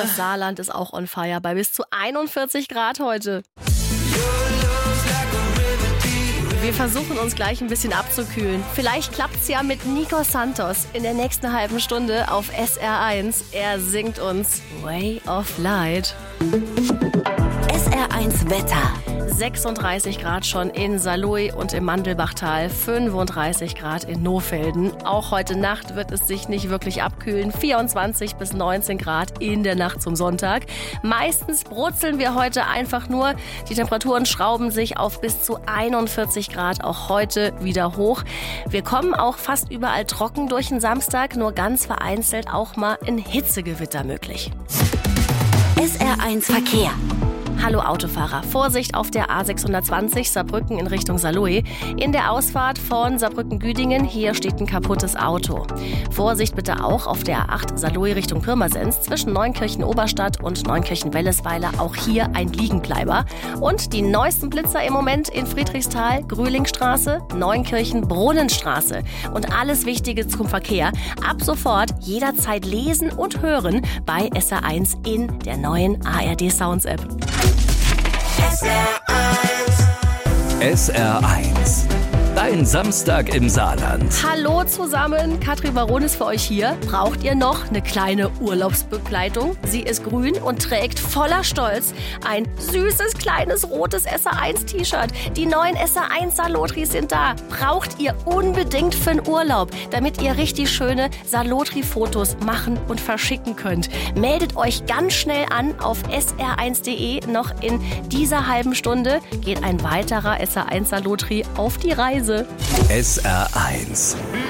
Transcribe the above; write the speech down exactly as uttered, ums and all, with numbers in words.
das Saarland ist auch on fire bei bis zu einundvierzig Grad heute. Wir versuchen uns gleich ein bisschen abzukühlen. Vielleicht klappt's ja mit Nico Santos in der nächsten halben Stunde auf S R eins. Er singt uns Way of Light. S R eins Wetter. sechsunddreißig Grad schon in Saarlouis und im Mandelbachtal, fünfunddreißig Grad in Nohfelden. Auch heute Nacht wird es sich nicht wirklich abkühlen, vierundzwanzig bis neunzehn Grad in der Nacht zum Sonntag. Meistens brutzeln wir heute einfach nur. Die Temperaturen schrauben sich auf bis zu einundvierzig Grad auch heute wieder hoch. Wir kommen auch fast überall trocken durch den Samstag, nur ganz vereinzelt auch mal ein Hitzegewitter möglich. S R eins Verkehr. Hallo Autofahrer, Vorsicht auf der A sechshundertzwanzig Saarbrücken in Richtung Saarlouis. In der Ausfahrt von Saarbrücken-Güdingen, hier steht ein kaputtes Auto. Vorsicht bitte auch auf der A acht Saarlouis Richtung Pirmasens zwischen Neunkirchen-Oberstadt und Neunkirchen-Wellesweiler, auch hier ein Liegenbleiber. Und die neuesten Blitzer im Moment in Friedrichsthal, Grühlingstraße, Neunkirchen-Brunnenstraße. Und alles Wichtige zum Verkehr ab sofort jederzeit lesen und hören bei S R eins in der neuen A R D Sounds App. S R eins. S R eins. Dein Samstag im Saarland. Hallo zusammen, Katrin Baron ist für euch hier. Braucht ihr noch eine kleine Urlaubsbegleitung? Sie ist grün und trägt voller Stolz ein süßes, kleines, rotes S R eins T-Shirt. Die neuen S R eins Salotris sind da. Braucht ihr unbedingt für den Urlaub, damit ihr richtig schöne Salotri-Fotos machen und verschicken könnt. Meldet euch ganz schnell an auf S R eins Punkt de. Noch in dieser halben Stunde geht ein weiterer S R eins Salotri auf die Reise. S R eins.